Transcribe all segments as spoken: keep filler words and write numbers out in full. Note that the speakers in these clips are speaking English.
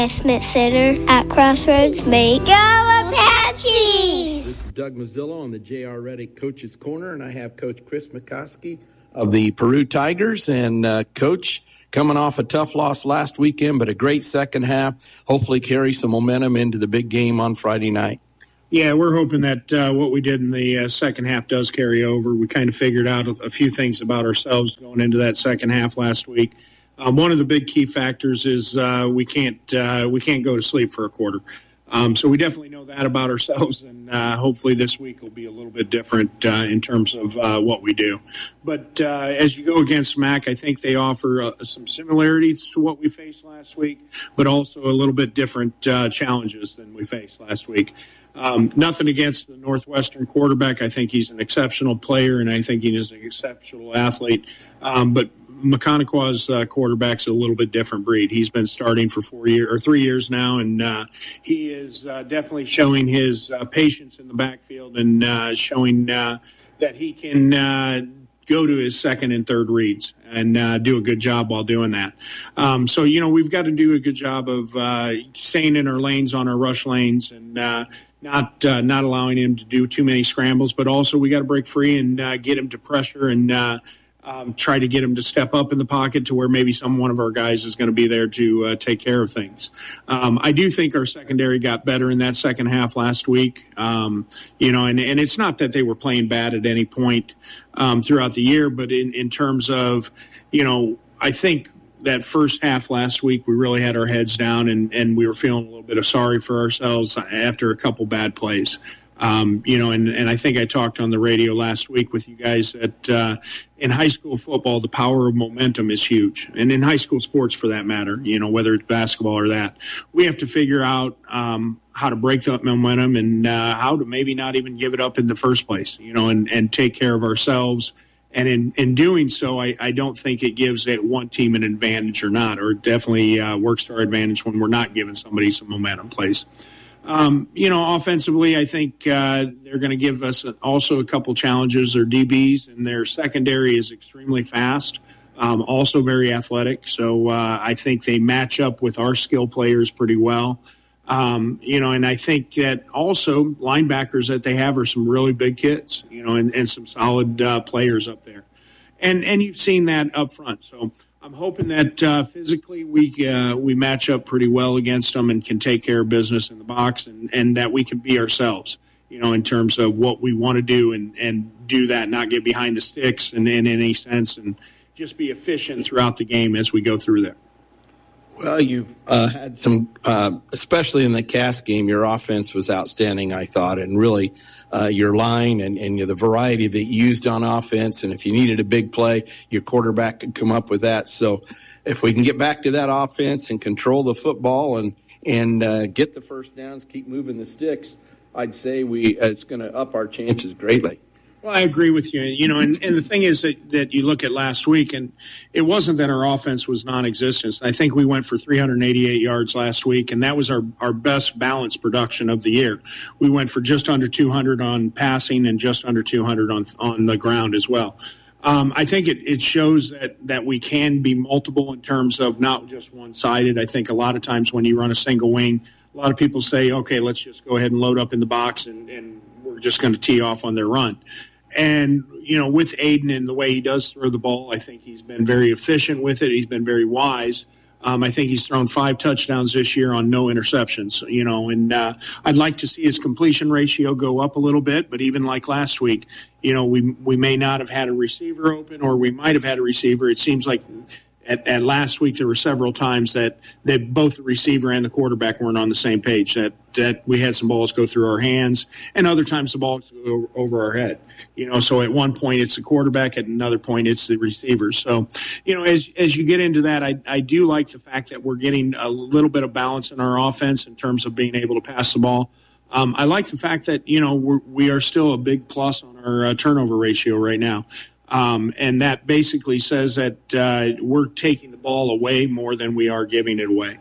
Smith Center at Crossroads. Make go Apaches! This is Doug Mazzillo on the J R Reddick Coach's Corner, and I have Coach Chris McCoskey of the Peru Tigers. And, uh, Coach, coming off a tough loss last weekend, but a great second half, hopefully carry some momentum into the big game on Friday night. Yeah, we're hoping that uh, what we did in the uh, second half does carry over. We kind of figured out a, a few things about ourselves going into that second half last week. Um, one of the big key factors is uh, we can't uh, we can't go to sleep for a quarter. Um, so we definitely know that about ourselves, and uh, hopefully this week will be a little bit different uh, in terms of uh, what we do. But uh, as you go against M A C, I think they offer uh, some similarities to what we faced last week, but also a little bit different uh, challenges than we faced last week. Um, nothing against the Northwestern quarterback. I think he's an exceptional player, and I think he is an exceptional athlete. Um, but Maconaquah's uh, quarterback's a little bit different breed. He's been starting for four years or three years now, and uh, he is uh, definitely showing his uh, patience in the backfield and uh, showing uh, that he can uh, go to his second and third reads and uh, do a good job while doing that. Um, so, you know, we've got to do a good job of uh, staying in our lanes on our rush lanes and uh, not uh, not allowing him to do too many scrambles, but also we got to break free and uh, get him to pressure and uh, um, try to get him to step up in the pocket to where maybe some one of our guys is going to be there to uh, take care of things. Um, I do think our secondary got better in that second half last week. Um, you know, and, and it's not that they were playing bad at any point um, throughout the year, but in, in terms of, you know, I think that first half last week, we really had our heads down and, and we were feeling a little bit of sorry for ourselves after a couple bad plays. Um, you know, and, and I think I talked on the radio last week with you guys that uh, in high school football, the power of momentum is huge. And in high school sports, for that matter, you know, whether it's basketball or that, we have to figure out um, how to break that momentum and uh, how to maybe not even give it up in the first place, you know, and, and take care of ourselves. And in, in doing so, I, I don't think it gives that one team an advantage or not, or it definitely uh, works to our advantage when we're not giving somebody some momentum plays. Um, you know, offensively, I think uh, they're going to give us also a couple challenges. Their D Bs and their secondary is extremely fast, um, also very athletic. So uh, I think they match up with our skill players pretty well. Um, you know, and I think that also linebackers that they have are some really big kids, you know, and, and some solid uh, players up there. And and you've seen that up front. So I'm hoping that uh, physically we uh, we match up pretty well against them and can take care of business in the box and, and that we can be ourselves, you know, in terms of what we want to do and, and do that, not get behind the sticks in, in any sense and just be efficient throughout the game as we go through there. Well, you've uh, had some, uh, especially in the Cass game, your offense was outstanding, I thought, and really uh, your line and, and the variety that you used on offense. And if you needed a big play, your quarterback could come up with that. So if we can get back to that offense and control the football and, and uh, get the first downs, keep moving the sticks, I'd say we uh, it's going to up our chances greatly. Well, I agree with you. You know, and, and the thing is that, that you look at last week, and it wasn't that our offense was non-existent. I think we went for three hundred eighty-eight yards last week, and that was our, our best balanced production of the year. We went for just under two hundred on passing and just under two hundred on on the ground as well. Um, I think it, it shows that, that we can be multiple in terms of not just one-sided. I think a lot of times when you run a single wing, a lot of people say, okay, let's just go ahead and load up in the box, and, and we're just going to tee off on their run. And, you know, with Aiden and the way he does throw the ball, I think he's been very efficient with it. He's been very wise. Um, I think he's thrown five touchdowns this year on no interceptions, you know, and uh, I'd like to see his completion ratio go up a little bit. But even like last week, you know, we we may not have had a receiver open, or we might have had a receiver. It seems like At, at last week, there were several times that, that both the receiver and the quarterback weren't on the same page, that, that we had some balls go through our hands, and other times the balls go over our head. You know, so at one point it's the quarterback, at another point it's the receivers. So, you know, as as you get into that, I, I do like the fact that we're getting a little bit of balance in our offense in terms of being able to pass the ball. Um, I like the fact that, you know, we're, we are still a big plus on our uh, turnover ratio right now. Um, and that basically says that uh, we're taking the ball away more than we are giving it away.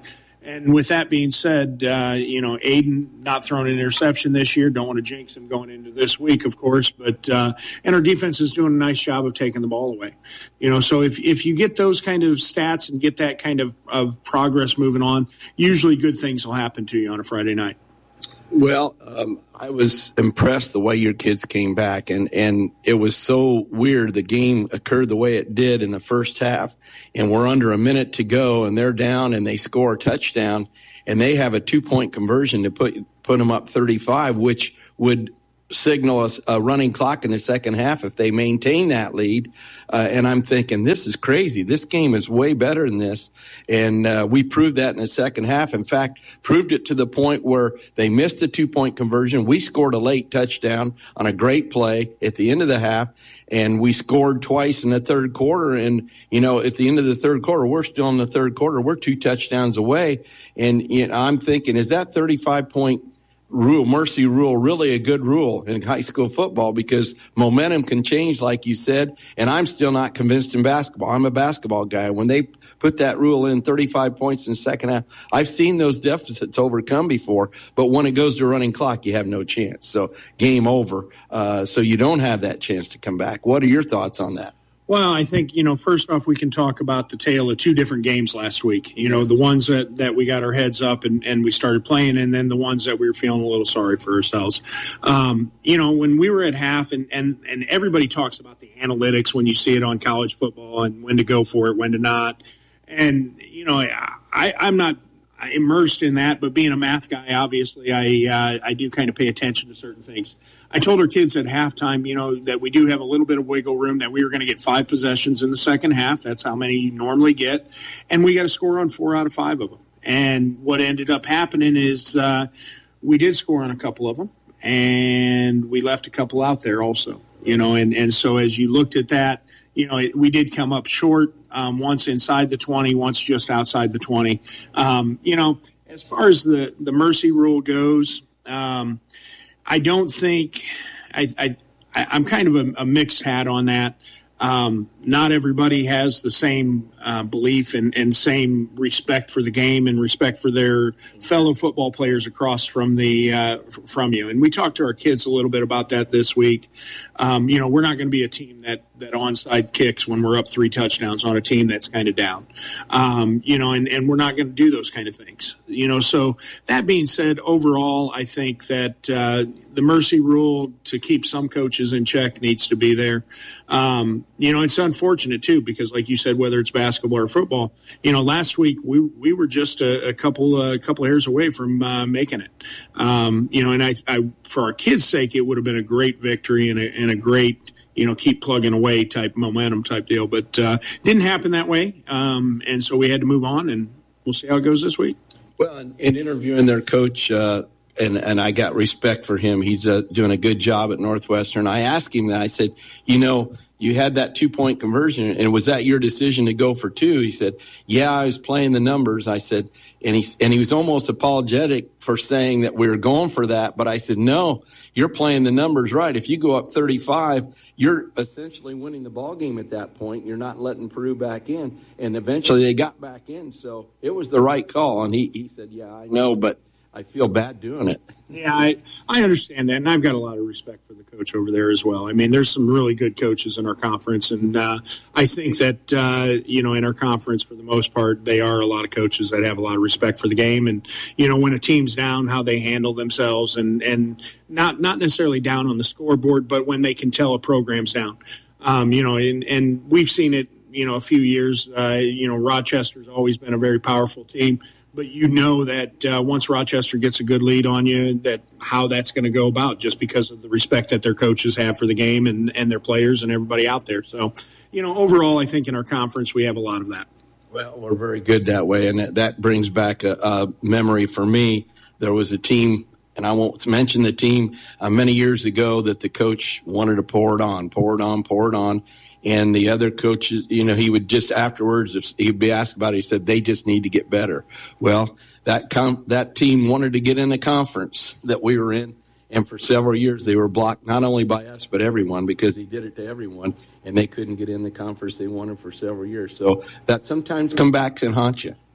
And with that being said, uh, you know, Aiden not throwing an interception this year. Don't want to jinx him going into this week, of course. But uh, and our defense is doing a nice job of taking the ball away. You know, so if if you get those kind of stats and get that kind of, of progress moving on, usually good things will happen to you on a Friday night. Well, um, I was impressed the way your kids came back, and, and it was so weird. The game occurred the way it did in the first half, and we're under a minute to go, and they're down, and they score a touchdown, and they have a two-point conversion to put put them up thirty-five, which would signal us a running clock in the second half if they maintain that lead. Uh, and I'm thinking, this is crazy. This game is way better than this. And uh, we proved that in the second half. In fact, proved it to the point where they missed the two-point conversion. We scored a late touchdown on a great play at the end of the half, and we scored twice in the third quarter. And, you know, at the end of the third quarter, we're still in the third quarter. We're two touchdowns away. And you know, I'm thinking, is that thirty-five point rule, mercy rule, really a good rule in high school football? Because momentum can change, like you said, and I'm still not convinced in basketball. I'm a basketball guy. When they put that rule in, thirty-five points in the second half, I've seen those deficits overcome before, but when it goes to running clock, you have no chance. So game over. Uh, so you don't have that chance to come back. What are your thoughts on that? Well, I think, you know, first off, we can talk about the tale of two different games last week. You know, yes. The ones that, that we got our heads up and, and we started playing, and then the ones that we were feeling a little sorry for ourselves. Um, you know, when we were at half, and, and, and everybody talks about the analytics when you see it on college football and when to go for it, when to not. And, you know, I, I'm not immersed in that, but being a math guy, obviously, I uh, I do kind of pay attention to certain things. I told our kids at halftime, you know, that we do have a little bit of wiggle room, that we were going to get five possessions in the second half. That's how many you normally get. And we got to score on four out of five of them. And what ended up happening is uh, we did score on a couple of them, and we left a couple out there also. You know, and, and so as you looked at that, you know, it, we did come up short, um, once inside the twenty, once just outside the twenty. Um, you know, as far as the, the mercy rule goes, um, I don't think I, I, I'm kind of a, a mixed hat on that. Um, not everybody has the same uh, belief and, and same respect for the game and respect for their fellow football players across from the uh, from you. And we talked to our kids a little bit about that this week. Um, you know, we're not going to be a team that that onside kicks when we're up three touchdowns on a team that's kind of down. Um, you know, and, and we're not going to do those kind of things. You know, so that being said, overall, I think that uh, the mercy rule to keep some coaches in check needs to be there. Um, you know, it's unfortunate too, because like you said, whether it's basketball or football, you know, last week we we were just a, a couple a couple hairs away from uh, making it. Um, you know, and I, I for our kids' sake, it would have been a great victory and a, and a great, you know, keep plugging away type momentum type deal, but uh, didn't happen that way, um, and so we had to move on, and we'll see how it goes this week. Well, in, in interviewing their coach, uh, and and I got respect for him. He's uh, doing a good job at Northwestern. I asked him that. I said, you know, you had that two-point conversion, and was that your decision to go for two? He said, yeah, I was playing the numbers. I said, and he, and he was almost apologetic for saying that we were going for that. But I said, no, you're playing the numbers right. If you go up thirty-five, you're essentially winning the ball game at that point. You're not letting Peru back in. And eventually they got back in, so it was the right call. And he, he said, yeah, I know, but I feel bad doing it. Yeah, I, I understand that, and I've got a lot of respect for the coach over there as well. I mean, there's some really good coaches in our conference, and uh, I think that, uh, you know, in our conference, for the most part, they are a lot of coaches that have a lot of respect for the game. And, you know, when a team's down, how they handle themselves, and, and not, not necessarily down on the scoreboard, but when they can tell a program's down. Um, you know, and, and we've seen it, you know, a few years. Uh, you know, Rochester's always been a very powerful team. But you know that uh, once Rochester gets a good lead on you, that how that's going to go about, just because of the respect that their coaches have for the game and, and their players and everybody out there. So, you know, overall, I think in our conference we have a lot of that. Well, we're very good that way, and that brings back a, a memory for me. There was a team, and I won't mention the team, uh, many years ago that the coach wanted to pour it on, pour it on, pour it on. And the other coaches, you know, he would just afterwards, if he'd be asked about it, he said, they just need to get better. Well, that com- that team wanted to get in the conference that we were in. And for several years, they were blocked not only by us, but everyone, because he did it to everyone. And they couldn't get in the conference they wanted for several years. So that sometimes come back and haunt you.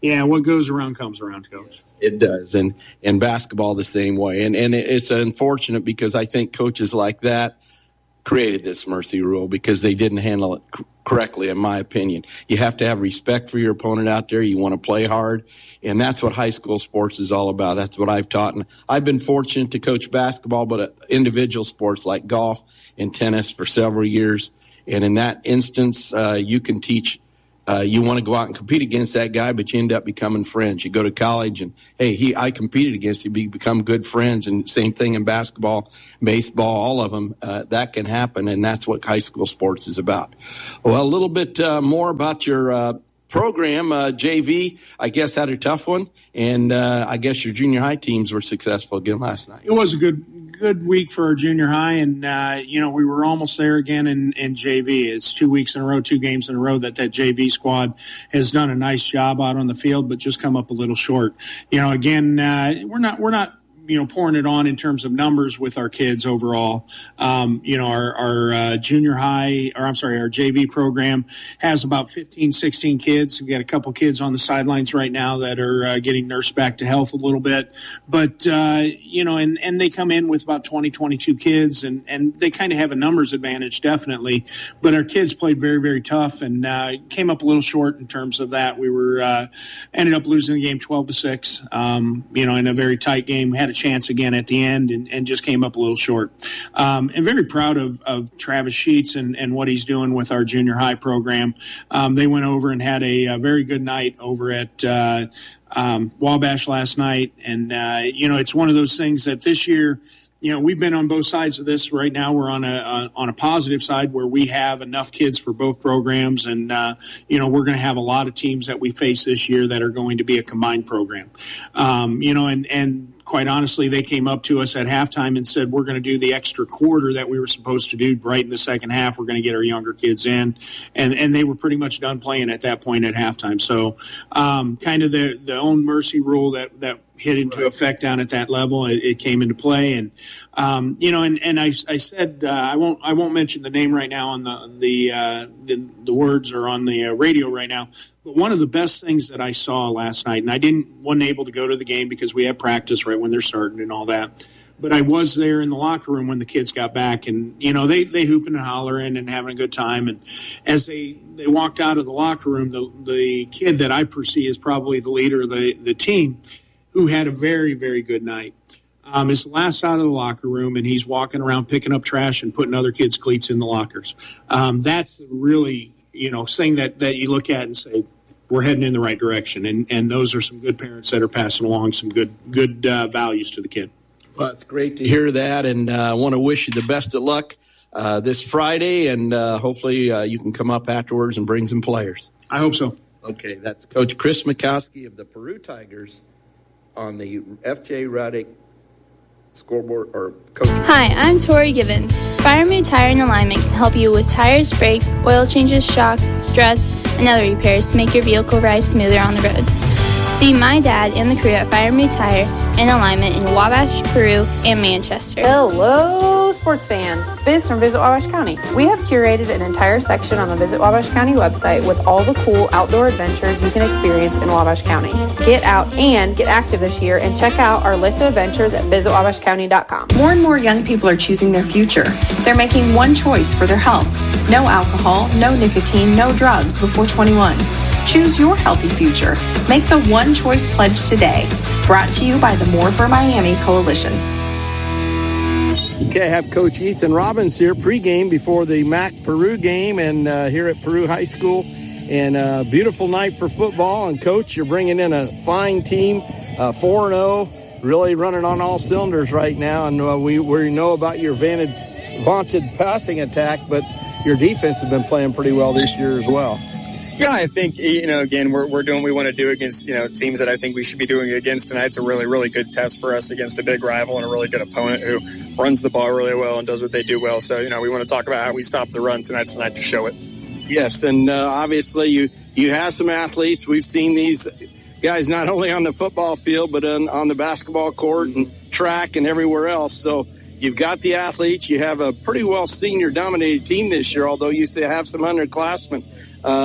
Yeah, what goes around comes around, Coach. It does, and and basketball the same way. And and it's unfortunate because I think coaches like that created this mercy rule because they didn't handle it c- correctly, in my opinion. You have to have respect for your opponent out there. You want to play hard, and that's what high school sports is all about. That's what I've taught, and I've been fortunate to coach basketball, but uh, individual sports like golf and tennis for several years. And in that instance, uh, you can teach. Uh, you want to go out and compete against that guy, but you end up becoming friends. You go to college and, hey, he, I competed against him. You become good friends. And same thing in basketball, baseball, all of them. Uh, that can happen, and that's what high school sports is about. Well, a little bit uh, more about your uh, program. Uh, J V, I guess, had a tough one, and uh, I guess your junior high teams were successful again last night. It was a good good week for our junior high, and, uh, you know, we were almost there again in, in J V. It's two weeks in a row, two games in a row that that J V squad has done a nice job out on the field, but just come up a little short. You know, again, uh, we're not we're not you know, pouring it on in terms of numbers with our kids overall. Um, you know, our, our uh, junior high, or I'm sorry, our J V program has about fifteen, sixteen kids. We've got a couple kids on the sidelines right now that are uh, getting nursed back to health a little bit. But, uh, you know, and, and they come in with about twenty, twenty-two kids, and, and they kind of have a numbers advantage, definitely. But our kids played very, very tough and uh, came up a little short in terms of that. We were uh, ended up losing the game twelve to six, um, you know, in a very tight game. We had a chance again at the end and, and just came up a little short. Um, and very proud of, of Travis Sheets and, and what he's doing with our junior high program. Um, they went over and had a, a very good night over at uh, um, Wabash last night. And, uh, you know, it's one of those things that this year, you know, we've been on both sides of this. Right now we're on a, a on a positive side where we have enough kids for both programs. And, uh, you know, we're going to have a lot of teams that we face this year that are going to be a combined program. Um, you know, and, and quite honestly, they came up to us at halftime and said, we're going to do the extra quarter that we were supposed to do right in the second half. We're going to get our younger kids in. And, and they were pretty much done playing at that point at halftime. So um, kind of the, the own mercy rule that, that hit into right. effect down at that level. It, it came into play. And, um, you know, and, and I, I said, uh, I won't, I won't mention the name right now on the, the, uh, the, the words are on the uh, radio right now. But one of the best things that I saw last night, and I didn't, wasn't able to go to the game because we had practice right when they're starting and all that. But I was there in the locker room when the kids got back, and, you know, they, they hooping and hollering and having a good time. And as they, they walked out of the locker room, the, the kid that I perceive is probably the leader of the, the team, who had a very, very good night, um, is last out of the locker room, and he's walking around picking up trash and putting other kids' cleats in the lockers. Um, that's really, you know, thing that, that you look at and say, we're heading in the right direction. And, and those are some good parents that are passing along some good good uh, values to the kid. Well, it's great to hear that, and I uh, want to wish you the best of luck uh, this Friday, and uh, hopefully uh, you can come up afterwards and bring some players. I hope so. Okay, that's Coach Chris Mikowski of the Peru Tigers on the F J Ruddick scoreboard or coach. Hi, I'm Tori Givens. Fire Mood Tire and Alignment can help you with tires, brakes, oil changes, shocks, struts, and other repairs to make your vehicle ride smoother on the road. See my dad and the crew at Fire Mood Tire and Alignment in Wabash, Peru, and Manchester. Hello, sports fans. Biz from Visit Wabash County. We have curated an entire section on the Visit Wabash County website with all the cool outdoor adventures you can experience in Wabash County. Get out and get active this year and check out our list of adventures at visit wabash county dot com. More and more young people are choosing their future. They're making one choice for their health. No alcohol, no nicotine, no drugs before twenty-one. Choose your healthy future. Make the One Choice Pledge today. Brought to you by the More for Miami Coalition. Okay, I have Coach Ethan Robbins here pregame before the M A C Peru game, and uh, here at Peru High School. And a uh, beautiful night for football. And, Coach, you're bringing in a fine team, uh, four and oh, really running on all cylinders right now. And uh, we, we know about your vaunted, vaunted passing attack, but your defense has been playing pretty well this year as well. Yeah, I think, you know, again, we're we're doing what we want to do against, you know, teams that I think we should be doing against tonight. It's a really, really good test for us against a big rival and a really good opponent who runs the ball really well and does what they do well. So, you know, we want to talk about how we stop the run tonight's the night to show it. Yes, and uh, obviously you, you have some athletes. We've seen these guys not only on the football field but on, on the basketball court and track and everywhere else. So you've got the athletes. You have a pretty well senior-dominated team this year, although you still have some underclassmen. Uh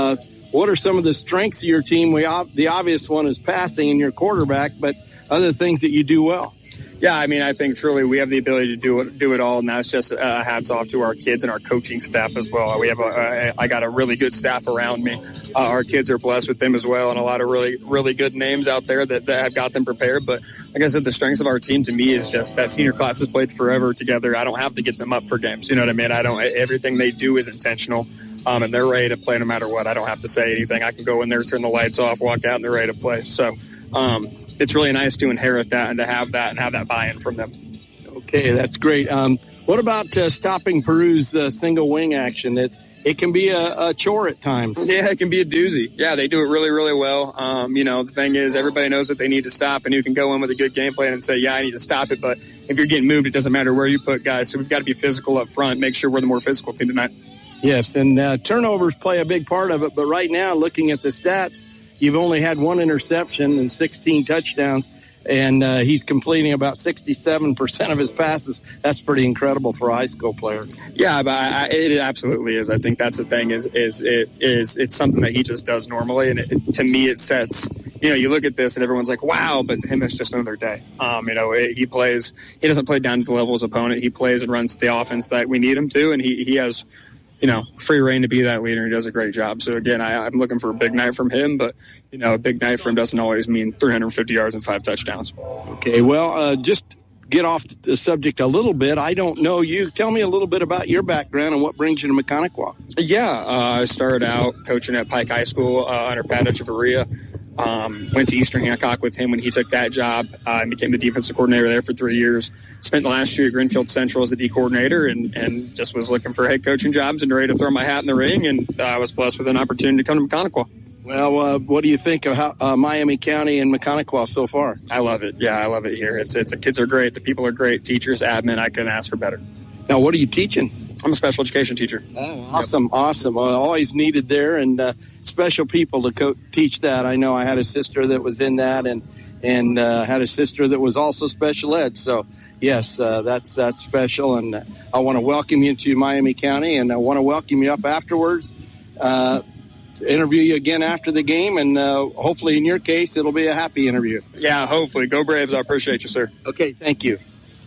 what are some of the strengths of your team? We the obvious one is passing and your quarterback, but other things that you do well. Yeah, I mean, I think truly we have the ability to do it, do it all, and that's just uh, hats off to our kids and our coaching staff as well. We have a, a, I got a really good staff around me. Uh, our kids are blessed with them as well, and a lot of really, really good names out there that, that have got them prepared. But like I said, the strengths of our team to me is just that senior class has played forever together. I don't have to get them up for games. You know what I mean? I don't. Everything they do is intentional. Um, and they're ready to play no matter what. I don't have to say anything. I can go in there, turn the lights off, walk out, and they're ready to play. So um, it's really nice to inherit that and to have that and have that buy-in from them. Okay, that's great. Um, what about uh, stopping Peru's uh, single wing action? It it can be a, a chore at times. Yeah, it can be a doozy. Yeah, they do it really, really well. Um, you know, the thing is, everybody knows that they need to stop, and you can go in with a good game plan and say, yeah, I need to stop it. But if you're getting moved, it doesn't matter where you put guys. So we've got to be physical up front, make sure we're the more physical team tonight. Yes, and uh, turnovers play a big part of it. But right now, looking at the stats, you've only had one interception and sixteen touchdowns, and uh, he's completing about sixty-seven percent of his passes. That's pretty incredible for a high school player. Yeah, but I, I, it absolutely is. I think that's the thing is is it is it's something that he just does normally, and it, to me, it sets. You know, you look at this and everyone's like, "Wow!" But to him, it's just another day. Um, you know, it, he plays. He doesn't play down to the level of his opponent. He plays and runs the offense that we need him to, and he he has. You know, free reign to be that leader. He does a great job. So, again, I, I'm looking for a big night from him. But, you know, a big night for him doesn't always mean three hundred fifty yards and five touchdowns. Okay, well, uh, just get off the subject a little bit. I don't know you. Tell me a little bit about your background and what brings you to Mechaniquoit. Yeah, uh, I started out coaching at Pike High School uh, under Pat Echeverria. Um, went to Eastern Hancock with him when he took that job. I uh, became the defensive coordinator there for three years. Spent the last year at Greenfield Central as the D coordinator, and, and just was looking for head coaching jobs and ready to throw my hat in the ring. And uh, I was blessed with an opportunity to come to Mechaniquoit. Well, uh, what do you think of how, uh, Miami County and Mechaniquoit so far? I love it. Yeah, I love it here. It's it's the kids are great. The people are great. Teachers, admin. I couldn't ask for better. Now, what are you teaching? I'm a special education teacher. Oh, awesome, yep. awesome. Well, always needed there, and uh, special people to co- teach that. I know I had a sister that was in that, and and uh, had a sister that was also special ed. So, yes, uh, that's that's special, and uh, I want to welcome you to Miami County, and I want to welcome you up afterwards, uh, interview you again after the game, and uh, hopefully in your case, it'll be a happy interview. Yeah, hopefully. Go Braves. I appreciate you, sir. Okay, thank you.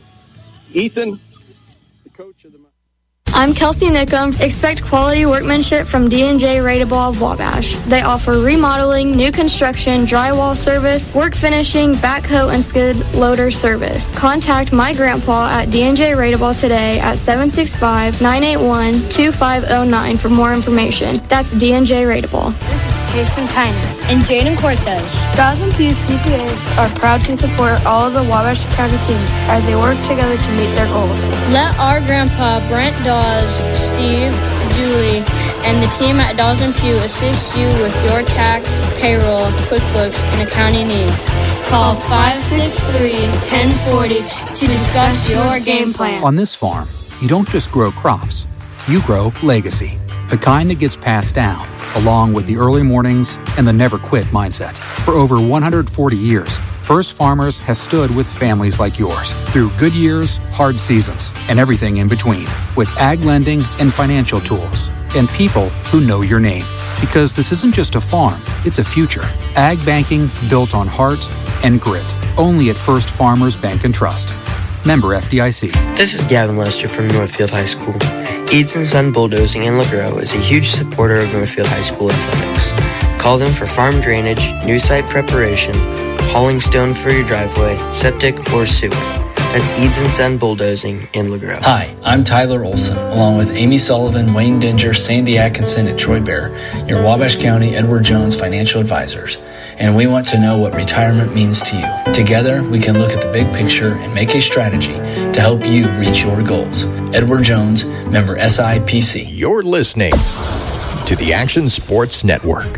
Ethan, the coach of the I'm Kelsey Nickum. Expect quality workmanship from D and J Rateable of Wabash. They offer remodeling, new construction, drywall service, work finishing, backhoe, and skid loader service. Contact my grandpa at D and J Rateable today at seven six five, nine eight one, two five zero nine for more information. That's D and J Rateable. This is Jason Tynan and Jaden Cortez. Dawes and Pews C P As are proud to support all of the Wabash County teams as they work together to meet their goals. Let our grandpa Brent Dawes, Steve, Julie, and the team at Dawes and Pew assist you with your tax, payroll, QuickBooks, and accounting needs. Call five six three, one zero four zero to discuss your game plan. On this farm, you don't just grow crops, you grow legacy. The kind that gets passed down, along with the early mornings and the never-quit mindset. For over one hundred forty years, First Farmers has stood with families like yours through good years, hard seasons, and everything in between, with ag lending and financial tools, and people who know your name. Because this isn't just a farm, it's a future. Ag banking built on heart and grit. Only at First Farmers Bank and Trust. Member F D I C. This is Gavin Lester from Northfield High School. Eads and Son Bulldozing in LeGros is a huge supporter of Northfield High School athletics. Call them for farm drainage, new site preparation, hauling stone for your driveway, septic, or sewer. That's Eads and Son Bulldozing in LeGros. Hi, I'm Tyler Olson, along with Amy Sullivan, Wayne Dinger, Sandy Atkinson, and Troy Bear, your Wabash County Edward Jones financial advisors. And we want to know what retirement means to you. Together, we can look at the big picture and make a strategy to help you reach your goals. Edward Jones, member S I P C. You're listening to the Action Sports Network.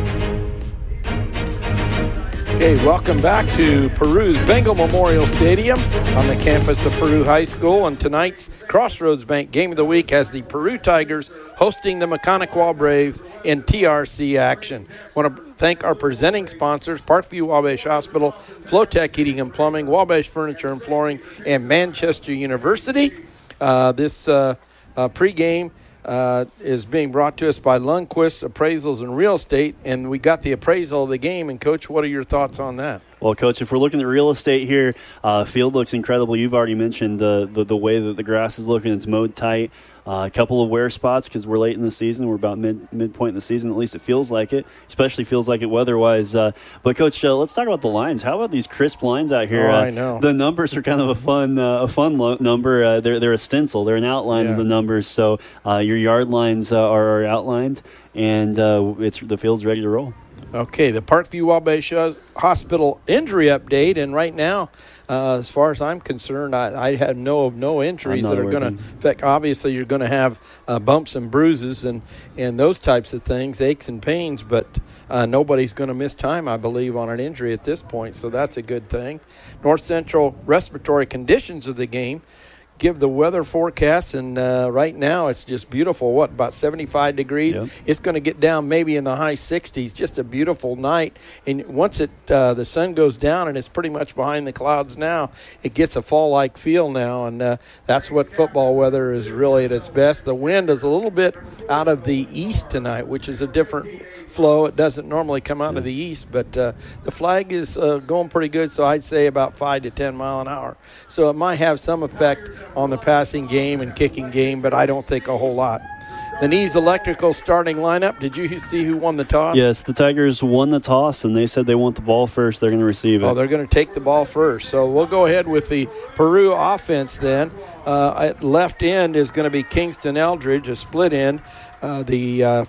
Okay, welcome back to Peru's Bengal Memorial Stadium on the campus of Peru High School. And tonight's Crossroads Bank Game of the Week has the Peru Tigers hosting the Mechaniquoit Braves in T R C action. I want to thank our presenting sponsors, Parkview Wabash Hospital, Flowtech Heating and Plumbing, Wabash Furniture and Flooring, and Manchester University. Uh, this uh, uh, pregame uh, is being brought to us by Lundquist Appraisals and Real Estate, and we got the appraisal of the game. And, Coach, what are your thoughts on that? Well, Coach, if we're looking at real estate here, uh, field looks incredible. You've already mentioned the, the, the way that the grass is looking. It's mowed tight. Uh, a couple of wear spots because we're late in the season. We're about mid midpoint in the season. At least it feels like it, especially feels like it weather-wise. Uh, but, Coach, uh, let's talk about the lines. How about these crisp lines out here? Oh, uh, I know. The numbers are kind of a fun uh, a fun lo- number. Uh, they're, they're a stencil. They're an outline yeah. of the numbers. So uh, your yard lines uh, are, are outlined, and uh, it's the field's ready to roll. Okay, the Parkview Wabash Hospital injury update, and right now, uh, as far as I'm concerned, I, I have know of no injuries that are going to affect. Obviously, you're going to have uh, bumps and bruises and, and those types of things, aches and pains, but uh, nobody's going to miss time, I believe, on an injury at this point, so that's a good thing. North Central respiratory conditions of the game. Give the weather forecast, and uh, right now it's just beautiful. What, about seventy-five degrees? Yep. It's going to get down maybe in the high sixties. Just a beautiful night. And once it uh, the sun goes down and it's pretty much behind the clouds now, it gets a fall-like feel now, and uh, that's what football weather is really at its best. The wind is a little bit out of the east tonight, which is a different flow. It doesn't normally come out yeah. of the east, but uh, the flag is uh, going pretty good, so I'd say about five to ten mile an hour. So it might have some effect on the passing game and kicking game, but I don't think a whole lot. The Nees Electrical starting lineup. Did you see who won the toss? Yes, the Tigers won the toss, and they said they want the ball first. They're going to receive it. Oh, they're going to take the ball first. So we'll go ahead with the Peru offense then. Uh, at left end is going to be Kingston Eldridge, a split end. Uh, the uh,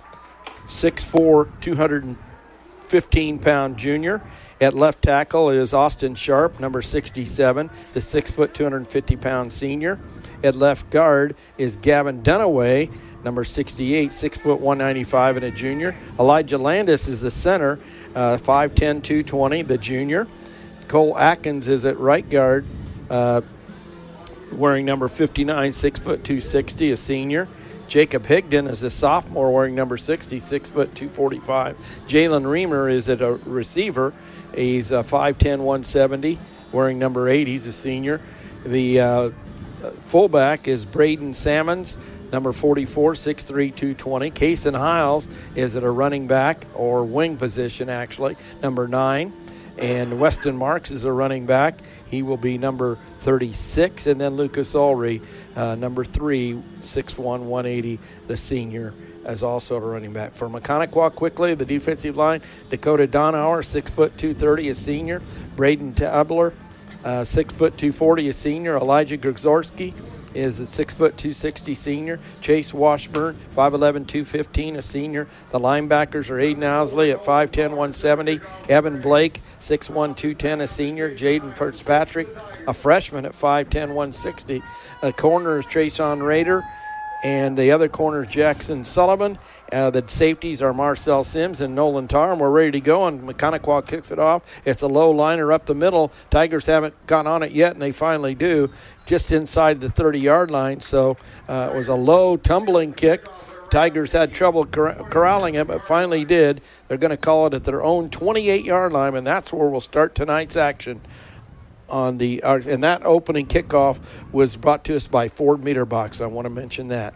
six foot four, two hundred fifteen pound junior. At left tackle is Austin Sharp, number sixty-seven, the six foot, two hundred fifty pound senior. At left guard is Gavin Dunaway, number sixty-eight, six foot, one ninety-five, and a junior. Elijah Landis is the center, uh, five ten, two twenty, the junior. Cole Atkins is at right guard, uh, wearing number fifty-nine, six foot, two sixty, a senior. Jacob Higdon is a sophomore wearing number sixty, six foot, two forty-five. Jalen Reamer is at a receiver. He's a five ten, one seventy, wearing number eight. He's a senior. The uh, fullback is Braden Sammons, number forty-four, six three, two twenty. Kason Hiles is at a running back or wing position, actually, number nine. And Weston Marks is a running back. He will be number thirty-six. And then Lucas Ulrey, uh, number three, six one, one eighty, the senior, as also a running back. For Mechaniqua, quickly, the defensive line, Dakota Donauer, six foot, two thirty, a senior. Braden Tabler, uh, six foot, two forty, a senior. Elijah Grzorski is a six foot, two sixty senior. Chase Washburn, five eleven, two fifteen, a senior. The linebackers are Aiden Owsley at five ten, one seventy. Evan Blake, six one, two ten, a senior. Jaden Fitzpatrick, a freshman at five ten, one sixty. A corner is Trayshawn Rader, and the other corner is Jackson Sullivan. Uh, the safeties are Marcel Sims and Nolan Tarm. We're ready to go, and Mechaniqua kicks it off. It's a low liner up the middle. Tigers haven't got on it yet, and they finally do, just inside the thirty-yard line. So uh, it was a low, tumbling kick. Tigers had trouble cor- corralling it, but finally did. They're going to call it at their own twenty-eight-yard line, and that's where we'll start tonight's action. On the uh, and that opening kickoff was brought to us by Ford Meter Box. I want to mention that.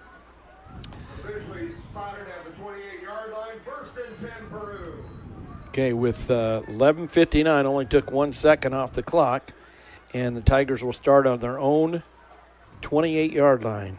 Okay, with uh, eleven fifty-nine, only took one second off the clock, and the Tigers will start on their own twenty-eight-yard line.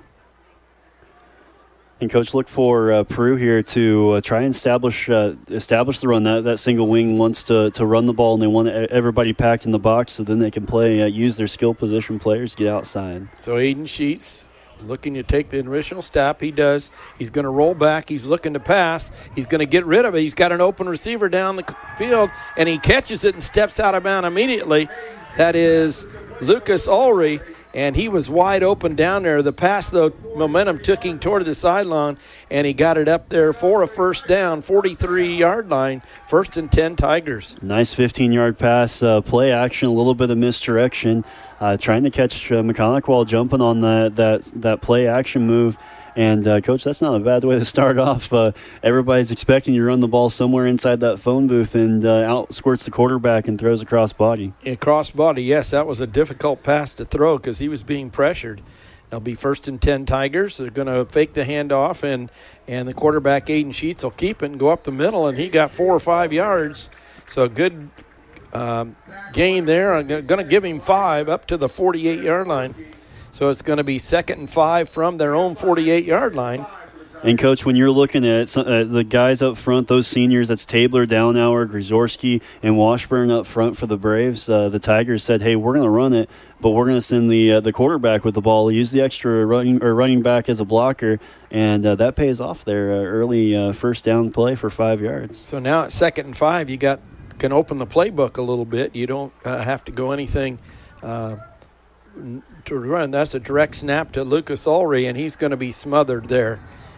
And, Coach, look for uh, Peru here to uh, try and establish uh, establish the run. That that single wing wants to, to run the ball, and they want everybody packed in the box so then they can play, uh, use their skill position players, get outside. So Aiden Sheets looking to take the initial step. He does. He's going to roll back. He's looking to pass. He's going to get rid of it. He's got an open receiver down the field, and he catches it and steps out of bounds immediately. That is Lucas Ulrey, and he was wide open down there. The pass, though, momentum took him toward the sideline, and he got it up there for a first down, forty-three-yard line, first and ten Tigers. Nice fifteen-yard pass, uh, play action, a little bit of misdirection, uh, trying to catch uh, Mechaniqua jumping on that, that, that play action move. And, uh, Coach, that's not a bad way to start off. Uh, everybody's expecting you to run the ball somewhere inside that phone booth, and uh, out squirts the quarterback and throws a cross body. A cross body, yes. That was a difficult pass to throw because he was being pressured. It'll be first and ten Tigers. They're going to fake the handoff, and, and the quarterback, Aiden Sheets, will keep it and go up the middle, and he got four or five yards. So a good um, gain there. I'm going to give him five up to the forty-eight-yard line. So it's going to be second and five from their own forty-eight-yard line. And, Coach, when you're looking at some, uh, the guys up front, those seniors, that's Tabler, Downauer, Grzorski, and Washburn up front for the Braves, uh, the Tigers said, hey, we're going to run it, but we're going to send the uh, the quarterback with the ball, use the extra running, or running back as a blocker, and uh, that pays off their uh, early uh, first down play for five yards. So now at second and five, you got can open the playbook a little bit. You don't uh, have to go anything uh, to run. That's a direct snap to Lucas Ulrey, and he's going to be smothered there.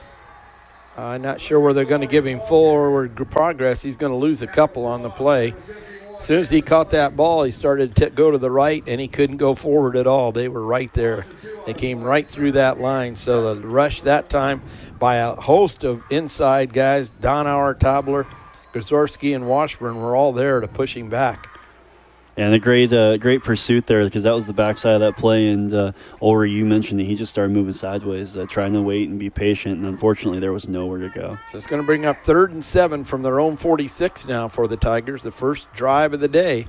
I'm uh, not sure where they're going to give him forward progress. He's going to lose a couple on the play. As soon as he caught that ball, he started to go to the right, and he couldn't go forward at all. They were right there. They came right through that line. So the rush that time by a host of inside guys, Downauer, Tabler, Grzorski, and Washburn were all there to push him back. And a great uh, great pursuit there, because that was the backside of that play. And uh, Ulrey, you mentioned that he just started moving sideways, uh, trying to wait and be patient. And unfortunately, there was nowhere to go. So it's going to bring up third and seven from their own forty-six now for the Tigers, the first drive of the day.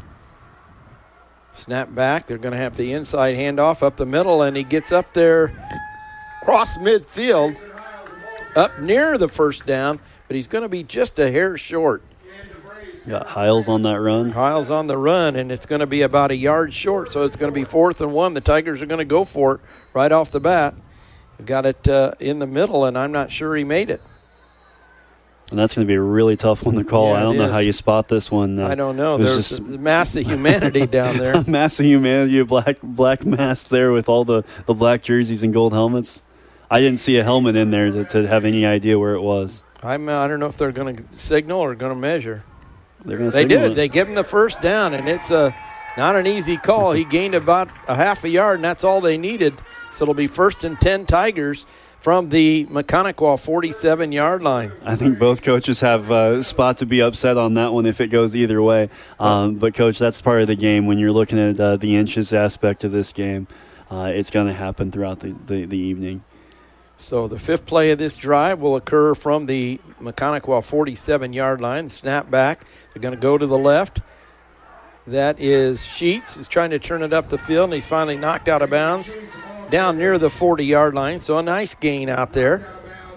Snap back. They're going to have the inside handoff up the middle, and he gets up there across midfield, up near the first down, but he's going to be just a hair short. Got Hiles on that run. Hiles on the run, and it's going to be about a yard short, so it's going to be fourth and one. The Tigers are going to go for it right off the bat. Got it uh, in the middle, and I'm not sure he made it. And that's going to be a really tough one to call. Yeah, I don't know is. how you spot this one. Uh, I don't know. There's just a mass of humanity down there. A mass of humanity, a black, black mass there with all the, the black jerseys and gold helmets. I didn't see a helmet in there to, to have any idea where it was. I'm, uh, I don't know if they're going to signal or going to measure. They're going to They did. it. They give him the first down, and it's a, not an easy call. He gained about a half a yard, and that's all they needed. So it'll be first and ten Tigers from the Mechanical forty-seven-yard line. I think both coaches have a spot to be upset on that one if it goes either way. Um, but, Coach, that's part of the game. When you're looking at uh, the inches aspect of this game, uh, it's going to happen throughout the, the, the evening. So the fifth play of this drive will occur from the Mechanical forty-seven-yard line. Snap back. They're going to go to the left. That is Sheets. He's trying to turn it up the field, and he's finally knocked out of bounds down near the forty-yard line. So a nice gain out there.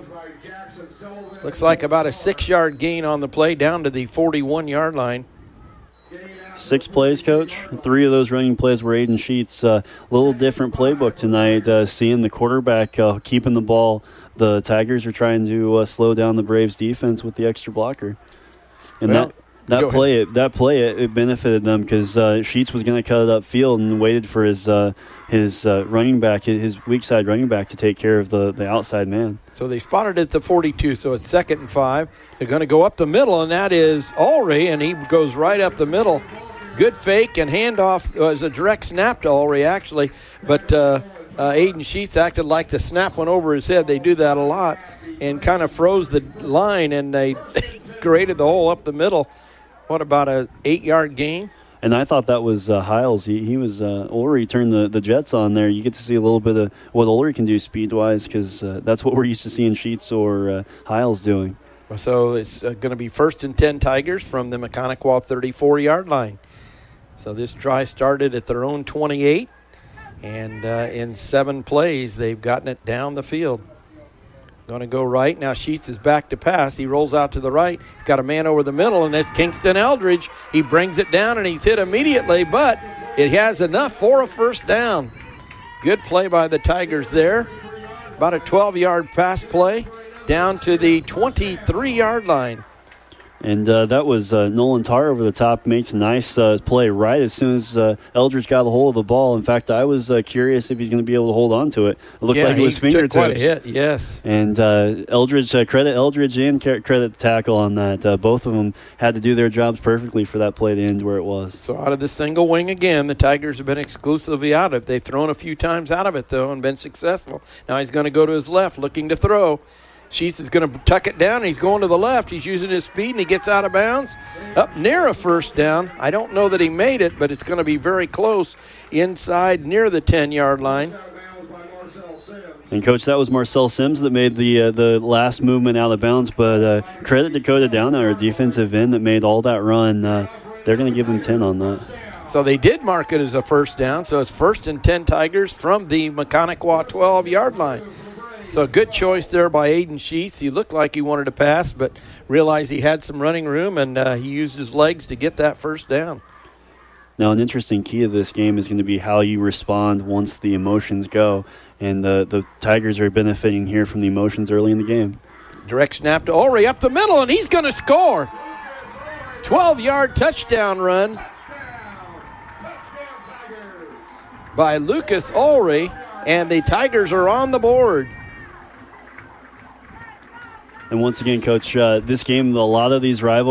Looks like about a six-yard gain on the play down to the forty-one-yard line. Six plays, Coach. Three of those running plays were Aiden Sheets. A uh, little different playbook tonight, uh, seeing the quarterback uh, keeping the ball. The Tigers are trying to uh, slow down the Braves' defense with the extra blocker. And well, that that go play, it, that play, it, it benefited them because uh, Sheets was going to cut it upfield and waited for his uh, his uh, running back, his weak side running back, to take care of the, the outside man. So they spotted it at the forty-two, so it's second and five. They're going to go up the middle, and that is Ulrey, and he goes right up the middle. Good fake and handoff. It was a direct snap to Ulrey, actually, but uh, uh, Aiden Sheets acted like the snap went over his head. They do that a lot, and kind of froze the line, and they created the hole up the middle. What, about a eight-yard gain? And I thought that was uh, Hiles. He he was uh, Ulrey turned the, the Jets on there. You get to see a little bit of what Ulrey can do speed-wise, because uh, that's what we're used to seeing Sheets or uh, Hiles doing. So it's uh, going to be first and ten Tigers from the Mechanical thirty-four-yard line. So this drive started at their own twenty-eight, and uh, in seven plays, they've gotten it down the field. Going to go right. Now Sheets is back to pass. He rolls out to the right. He's got a man over the middle, and it's Kingston Eldridge. He brings it down, and he's hit immediately, but it has enough for a first down. Good play by the Tigers there. About a twelve-yard pass play down to the twenty-three-yard line. And uh, that was uh, Nolan Tarr over the top, makes a nice uh, play right as soon as uh, Eldridge got a hold of the ball. In fact, I was uh, curious if he's going to be able to hold on to it. It looked yeah, like it was he fingertips. Took quite a hit, yes. And uh, Eldridge, uh, credit Eldridge and credit the tackle on that. Uh, both of them had to do their jobs perfectly for that play to end where it was. So out of the single wing again, the Tigers have been exclusively out of it. They've thrown a few times out of it, though, and been successful. Now he's going to go to his left, looking to throw. Sheets is going to tuck it down, and he's going to the left. He's using his speed, and he gets out of bounds up near a first down. I don't know that he made it, but it's going to be very close inside near the ten-yard line. And, Coach, that was Marcel Sims that made the uh, the last movement out of bounds. But uh, credit Dakota Down, our defensive end, that made all that run. Uh, they're going to give him ten on that. So they did mark it as a first down. So it's first and ten Tigers from the Mechaniqua twelve-yard line. So a good choice there by Aiden Sheets. He looked like he wanted to pass, but realized he had some running room, and uh, he used his legs to get that first down. Now, an interesting key of this game is going to be how you respond once the emotions go. And the, the Tigers are benefiting here from the emotions early in the game. Direct snap to Ulrey up the middle, and he's going to score. twelve-yard touchdown run by Lucas Ulrey, and the Tigers are on the board. And once again, Coach, uh, this game, a lot of these rivals